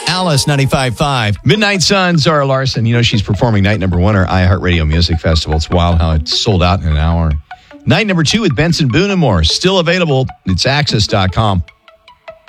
Alice 95.5. Midnight Sun, Zara Larson. You know, she's performing night number 1 at iHeartRadio Music Festival. It's wild how it sold out in an hour. Night number 2 with Benson Boone and more. Still available. It's access.com.